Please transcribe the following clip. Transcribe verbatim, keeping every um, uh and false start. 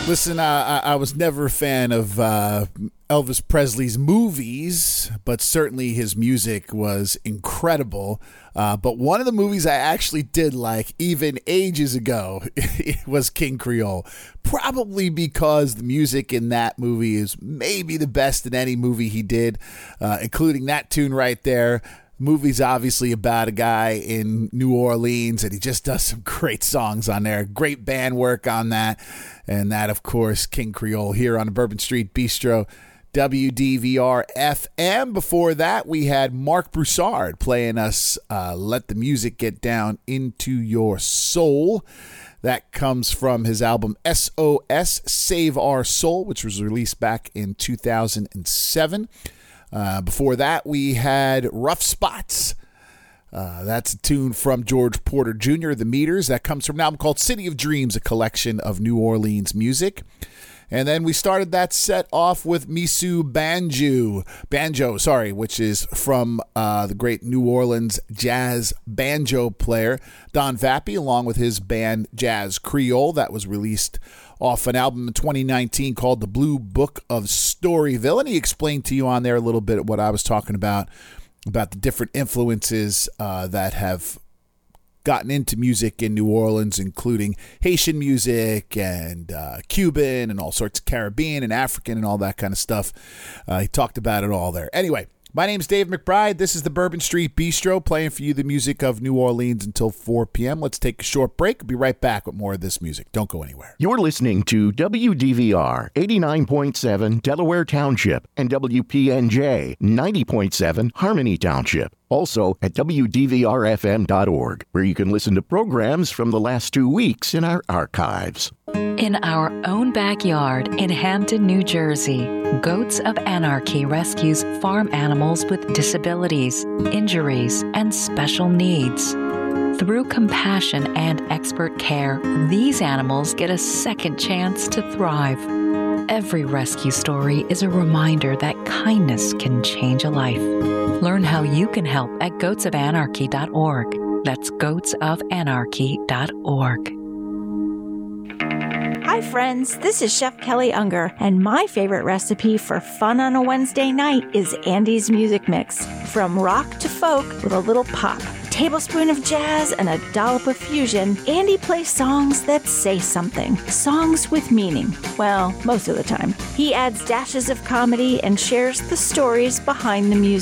Listen, uh, I, I was never a fan of uh, Elvis Presley's movies, but certainly his music was incredible. Uh, but one of the movies I actually did like, even ages ago, it was King Creole. Probably because the music in that movie is maybe the best in any movie he did, uh, including that tune right there. Movie's obviously about a guy in New Orleans, and he just does some great songs on there. Great band work on that. And that, of course, King Creole here on the Bourbon Street Bistro, W D V R F M. Before that, we had Mark Broussard playing us uh, Let the Music Get Down Into Your Soul. That comes from his album S O S, Save Our Soul, which was released back in two thousand seven. Uh, before that, we had Rough Spots. Uh, that's a tune from George Porter Junior, The Meters. That comes from an album called City of Dreams, a collection of New Orleans music. And then we started that set off with Misu Banjo, Banjo, sorry, which is from uh, the great New Orleans jazz banjo player Don Vappy, along with his band Jazz Creole. That was released off an album in twenty nineteen called The Blue Book of Storyville. And he explained to you on there a little bit what I was talking about, about the different influences uh, that have gotten into music in New Orleans, including Haitian music and uh, Cuban and all sorts of Caribbean and African and all that kind of stuff. Uh, he talked about it all there. Anyway, my name's Dave McBride. This is the Bourbon Street Bistro, playing for you the music of New Orleans until four p.m. Let's take a short break. We'll be right back with more of this music. Don't go anywhere. You're listening to W D V R eighty-nine point seven Delaware Township and W P N J ninety point seven Harmony Township. Also at W D V R F M dot org, where you can listen to programs from the last two weeks in our archives. In our own backyard in Hampton, New Jersey, Goats of Anarchy rescues farm animals with disabilities, injuries, and special needs. Through compassion and expert care, these animals get a second chance to thrive. Every rescue story is a reminder that kindness can change a life. Learn how you can help at goats of anarchy dot org. That's goats of anarchy dot org. Hi friends, this is Chef Kelly Unger, and my favorite recipe for fun on a Wednesday night is Andy's Music Mix. From rock to folk with a little pop, a tablespoon of jazz, and a dollop of fusion, Andy plays songs that say something. Songs with meaning. Well, most of the time. He adds dashes of comedy and shares the stories behind the music.